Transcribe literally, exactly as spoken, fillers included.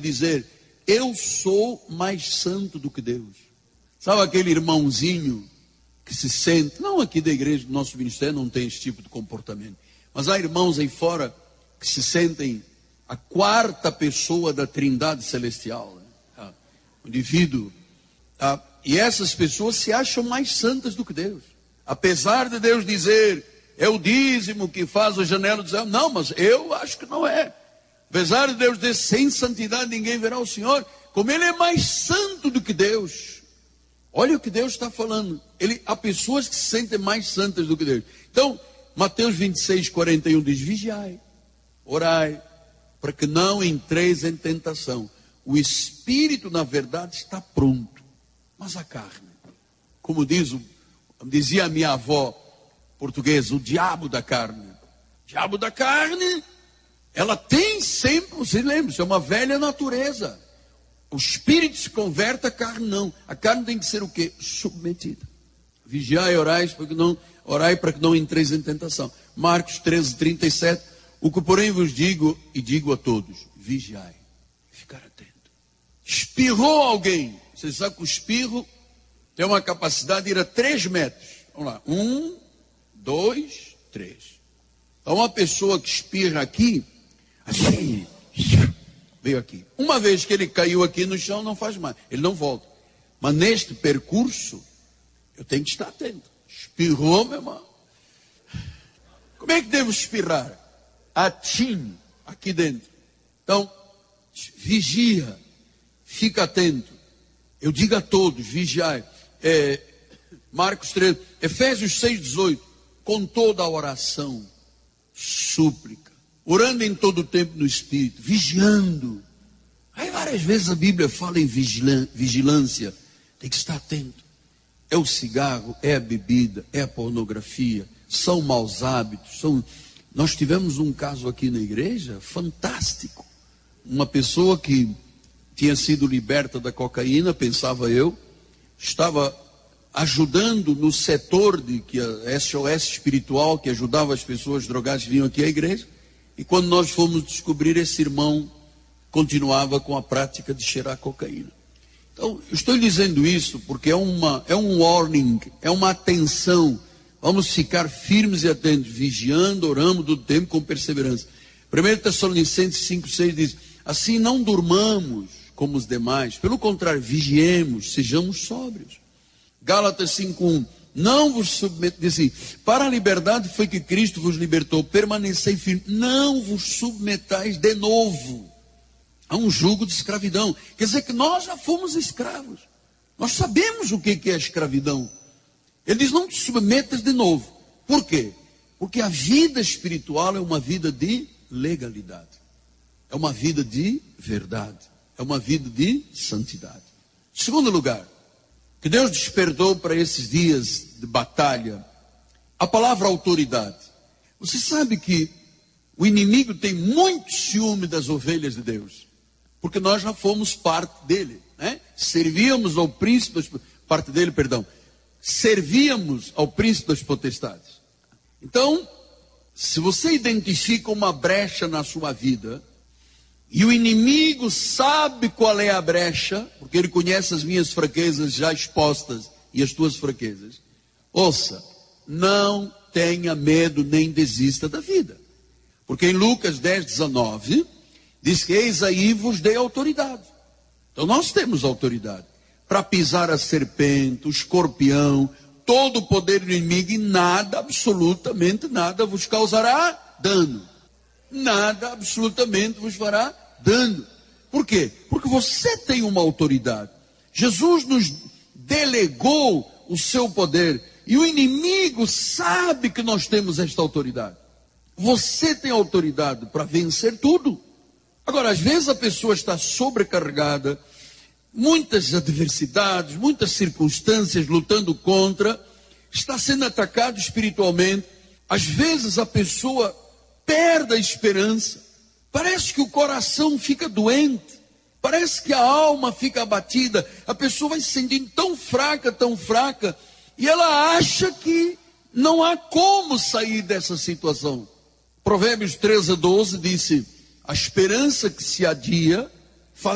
dizer: eu sou mais santo do que Deus. Sabe aquele irmãozinho que se sente, não aqui da igreja, do nosso ministério não tem esse tipo de comportamento, mas há irmãos aí fora que se sentem a quarta pessoa da Trindade Celestial, né? Ah, o indivíduo, ah, e essas pessoas se acham mais santas do que Deus, apesar de Deus dizer: é o dízimo que faz a janela do céu. Não, mas eu acho que não é. Apesar de Deus dizer: sem santidade ninguém verá o Senhor, como Ele é mais santo do que Deus. Olha o que Deus está falando. Ele, há pessoas que se sentem mais santas do que Deus. Então, Mateus vinte e seis, quarenta e um diz: vigiai, orai, para que não entreis em tentação. O espírito, na verdade, está pronto, mas a carne, como diz o, dizia a minha avó portuguesa, o diabo da carne. O diabo da carne, ela tem sempre, você lembra, isso é uma velha natureza. O espírito se converte, a carne não. A carne tem que ser o quê? Submetida. Vigiai e orai para que não, orai para que não entreis em tentação. Marcos treze, trinta e sete. O que porém vos digo, e digo a todos: vigiai, ficar atento. Espirrou alguém. Você sabe que o espirro tem uma capacidade de ir a três metros. Vamos lá. Um, dois, três. Então uma pessoa que espirra aqui, assim, veio aqui. Uma vez que ele caiu aqui no chão, não faz mais. Ele não volta. Mas neste percurso, eu tenho que estar atento. Espirrou, meu irmão. Como é que devo espirrar? Atim, aqui dentro. Então, vigia, fica atento. Eu digo a todos, vigiai. É, Marcos treze, Efésios seis, dezoito. Com toda a oração, súplica, orando em todo o tempo no Espírito, vigiando. Aí várias vezes a Bíblia fala em vigilan- vigilância. Tem que estar atento. É o cigarro, é a bebida, é a pornografia, são maus hábitos. São... Nós tivemos um caso aqui na igreja fantástico. Uma pessoa que tinha sido liberta da cocaína, pensava eu, estava ajudando no setor de que a S O S espiritual, que ajudava as pessoas drogadas que vinham aqui à igreja. E quando nós fomos descobrir, esse irmão continuava com a prática de cheirar cocaína. Então, eu estou dizendo isso porque é, uma, é um warning, é uma atenção. Vamos ficar firmes e atentos, vigiando, orando todo tempo com perseverança. primeiro Tessalonicenses cinco, seis diz: assim não durmamos como os demais, pelo contrário, vigiemos, sejamos sóbrios. Gálatas cinco, um, não vos submetais, assim, para a liberdade foi que Cristo vos libertou, permanecei firme, não vos submetais de novo a um jugo de escravidão. Quer dizer que nós já fomos escravos, nós sabemos o que é a escravidão. Ele diz: não te submetas de novo. Por quê? Porque a vida espiritual é uma vida de legalidade, é uma vida de verdade, é uma vida de santidade. Segundo lugar, que Deus despertou para esses dias de batalha, a palavra autoridade. Você sabe que o inimigo tem muito ciúme das ovelhas de Deus, porque nós já fomos parte dele, né? Servíamos ao príncipe, das, parte dele, perdão, servíamos ao príncipe das potestades. Então, se você identifica uma brecha na sua vida, e o inimigo sabe qual é a brecha, porque ele conhece as minhas fraquezas já expostas e as tuas fraquezas, ouça, não tenha medo nem desista da vida. Porque em Lucas dez, dezenove, diz que eis aí vos dei autoridade. Então nós temos autoridade para pisar a serpente, o escorpião, todo o poder do inimigo, e nada, absolutamente nada vos causará dano. Nada absolutamente vos fará dano. Por quê? Porque você tem uma autoridade. Jesus nos delegou o seu poder, e o inimigo sabe que nós temos esta autoridade. Você tem autoridade para vencer tudo. Agora, às vezes a pessoa está sobrecarregada, muitas adversidades, muitas circunstâncias lutando contra, está sendo atacado espiritualmente. Às vezes a pessoa perde a esperança, parece que o coração fica doente, parece que a alma fica abatida, a pessoa vai se sentindo tão fraca, tão fraca, e ela acha que não há como sair dessa situação. Provérbios treze, doze disse: a esperança que se adia